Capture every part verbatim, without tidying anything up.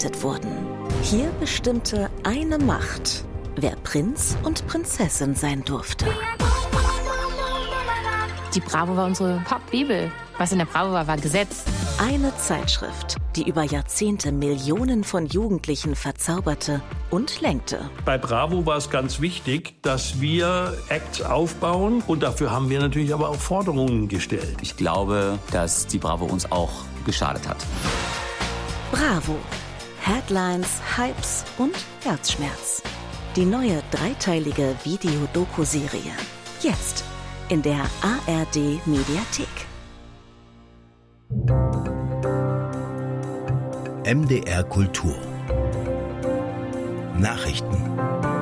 gerettet wurden. Hier bestimmte eine Macht, wer Prinz und Prinzessin sein durfte. Die Bravo war unsere Hauptbibel. Was in der Bravo war, war Gesetz. Eine Zeitschrift, die über Jahrzehnte Millionen von Jugendlichen verzauberte und lenkte. Bei Bravo war es ganz wichtig, dass wir Acts aufbauen. Und dafür haben wir natürlich aber auch Forderungen gestellt. Ich glaube, dass die Bravo uns auch geschadet hat. Bravo. Headlines, Hypes und Herzschmerz. Die neue dreiteilige Videodoku-Serie. Jetzt in der A R D-Mediathek. M D R Kultur. Nachrichten.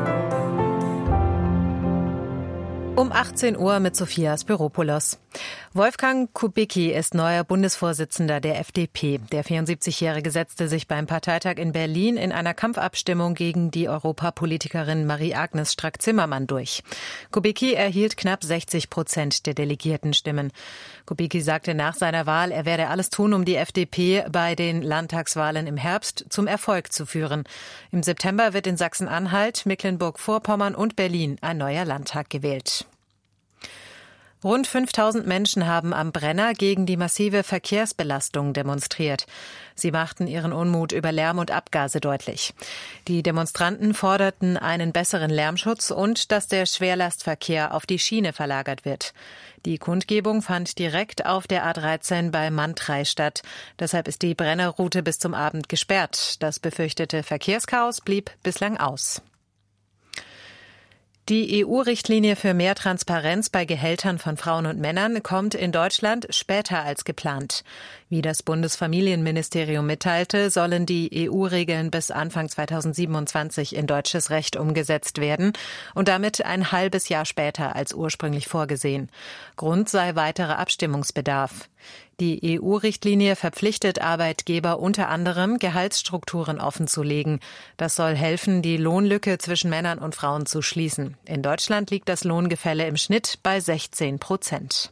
Um achtzehn Uhr mit Sophia Spiropoulos. Wolfgang Kubicki ist neuer Bundesvorsitzender der F D P. Der vierundsiebzigjährige setzte sich beim Parteitag in Berlin in einer Kampfabstimmung gegen die Europapolitikerin Marie-Agnes Strack-Zimmermann durch. Kubicki erhielt knapp sechzig Prozent der Delegiertenstimmen. Kubicki sagte nach seiner Wahl, er werde alles tun, um die F D P bei den Landtagswahlen im Herbst zum Erfolg zu führen. Im September wird in Sachsen-Anhalt, Mecklenburg-Vorpommern und Berlin ein neuer Landtag gewählt. Rund fünftausend Menschen haben am Brenner gegen die massive Verkehrsbelastung demonstriert. Sie machten ihren Unmut über Lärm und Abgase deutlich. Die Demonstranten forderten einen besseren Lärmschutz und dass der Schwerlastverkehr auf die Schiene verlagert wird. Die Kundgebung fand direkt auf der A dreizehn bei Mantrai statt. Deshalb ist die Brennerroute bis zum Abend gesperrt. Das befürchtete Verkehrschaos blieb bislang aus. Die E U-Richtlinie für mehr Transparenz bei Gehältern von Frauen und Männern kommt in Deutschland später als geplant. Wie das Bundesfamilienministerium mitteilte, sollen die E U-Regeln bis Anfang zweitausendsiebenundzwanzig in deutsches Recht umgesetzt werden und damit ein halbes Jahr später als ursprünglich vorgesehen. Grund sei weiterer Abstimmungsbedarf. Die E U-Richtlinie verpflichtet Arbeitgeber unter anderem, Gehaltsstrukturen offenzulegen. Das soll helfen, die Lohnlücke zwischen Männern und Frauen zu schließen. In Deutschland liegt das Lohngefälle im Schnitt bei sechzehn Prozent.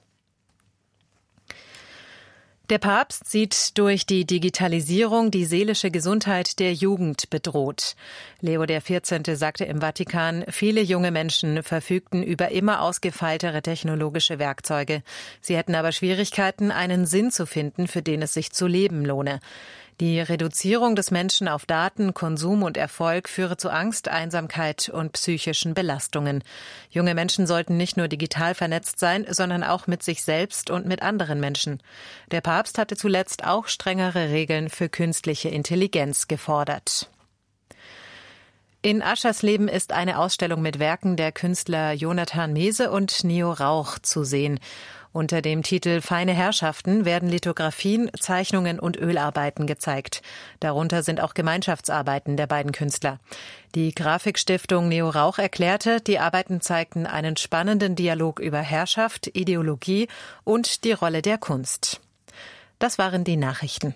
Der Papst sieht durch die Digitalisierung die seelische Gesundheit der Jugend bedroht. Leo der vierzehnte sagte im Vatikan, viele junge Menschen verfügten über immer ausgefeiltere technologische Werkzeuge. Sie hätten aber Schwierigkeiten, einen Sinn zu finden, für den es sich zu leben lohne. Die Reduzierung des Menschen auf Daten, Konsum und Erfolg führe zu Angst, Einsamkeit und psychischen Belastungen. Junge Menschen sollten nicht nur digital vernetzt sein, sondern auch mit sich selbst und mit anderen Menschen. Der Papst hatte zuletzt auch strengere Regeln für künstliche Intelligenz gefordert. In Aschersleben ist eine Ausstellung mit Werken der Künstler Jonathan Mese und Neo Rauch zu sehen. Unter dem Titel Feine Herrschaften werden Lithografien, Zeichnungen und Ölarbeiten gezeigt. Darunter sind auch Gemeinschaftsarbeiten der beiden Künstler. Die Grafikstiftung Neo Rauch erklärte, die Arbeiten zeigten einen spannenden Dialog über Herrschaft, Ideologie und die Rolle der Kunst. Das waren die Nachrichten.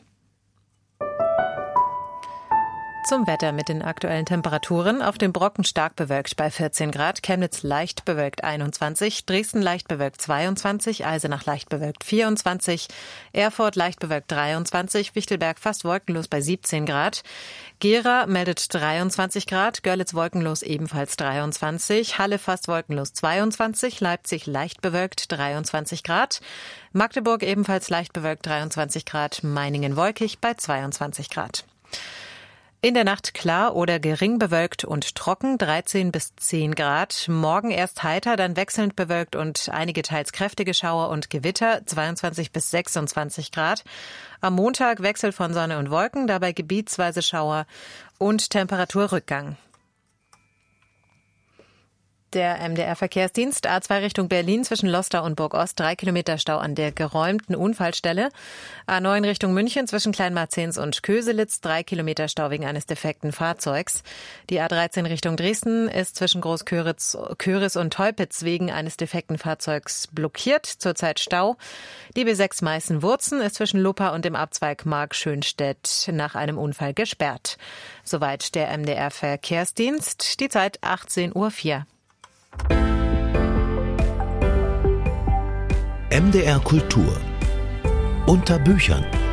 Zum Wetter mit den aktuellen Temperaturen. Auf dem Brocken stark bewölkt bei vierzehn Grad, Chemnitz leicht bewölkt einundzwanzig, Dresden leicht bewölkt zweiundzwanzig, Eisenach leicht bewölkt vierundzwanzig, Erfurt leicht bewölkt dreiundzwanzig, Wichtelberg fast wolkenlos bei siebzehn Grad, Gera meldet dreiundzwanzig Grad, Görlitz wolkenlos ebenfalls dreiundzwanzig, Halle fast wolkenlos zweiundzwanzig, Leipzig leicht bewölkt dreiundzwanzig Grad, Magdeburg ebenfalls leicht bewölkt dreiundzwanzig Grad, Meiningen wolkig bei zweiundzwanzig Grad. In der Nacht klar oder gering bewölkt und trocken, dreizehn bis zehn Grad. Morgen erst heiter, dann wechselnd bewölkt und einige teils kräftige Schauer und Gewitter, zweiundzwanzig bis sechsundzwanzig Grad. Am Montag Wechsel von Sonne und Wolken, dabei gebietsweise Schauer und Temperaturrückgang. Der M D R-Verkehrsdienst A zwei Richtung Berlin zwischen Lostar und Burgost, drei Kilometer Stau an der geräumten Unfallstelle. A neun Richtung München zwischen Kleinmarzens und Köselitz, drei Kilometer Stau wegen eines defekten Fahrzeugs. Die A dreizehn Richtung Dresden ist zwischen Großköritz, Köris und Teupitz wegen eines defekten Fahrzeugs blockiert, zurzeit Stau. Die B sechs Meißen-Wurzen ist zwischen Luppa und dem Abzweig Mark-Schönstedt nach einem Unfall gesperrt. Soweit der M D R-Verkehrsdienst, die Zeit achtzehn Uhr vier. M D R Kultur unter Büchern.